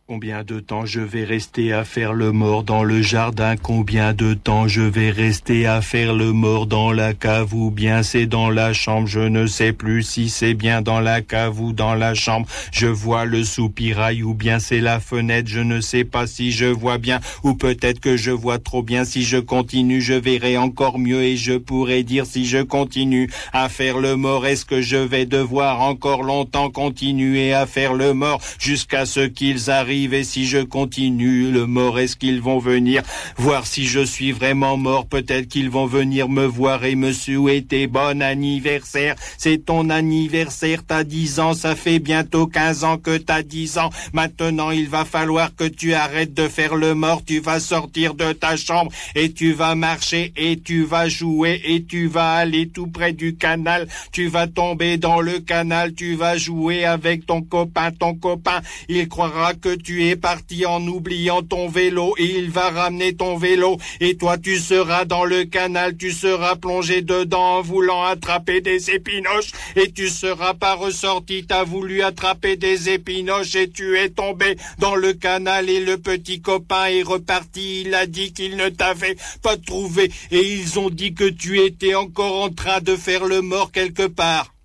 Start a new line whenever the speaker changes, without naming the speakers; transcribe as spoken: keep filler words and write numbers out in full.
Combien de temps je vais rester à faire le mort dans le jardin? Combien de temps je vais rester à faire le mort dans la cave ou bien c'est dans la chambre? Je ne sais plus si c'est bien dans la cave ou dans la chambre. Je vois le soupirail ou bien c'est la fenêtre. Je ne sais pas si je vois bien ou peut-être que je vois trop bien. Si je continue, je verrai encore mieux et je pourrai dire si je continue à faire le mort, est-ce que je vais devoir encore longtemps continuer à faire le mort jusqu'à ce qu'ils arrivent? Et si je continue le mort, est-ce qu'ils vont venir voir si je suis vraiment mort? Peut-être qu'ils vont venir me voir et me souhaiter bon anniversaire. C'est ton anniversaire, t'as dix ans, ça fait bientôt quinze ans que t'as dix ans. Maintenant, il va falloir que tu arrêtes de faire le mort. Tu vas sortir de ta chambre et tu vas marcher et tu vas jouer et tu vas aller tout près du canal. Tu vas tomber dans le canal, tu vas jouer avec ton copain. Ton copain, il croira que tu es parti en oubliant ton vélo et il va ramener ton vélo et toi tu seras dans le canal, tu seras plongé dedans en voulant attraper des épinoches et tu seras pas ressorti, t'as voulu attraper des épinoches et tu es tombé dans le canal et le petit copain est reparti, il a dit qu'il ne t'avait pas trouvé et ils ont dit que tu étais encore en train de faire le mort quelque part.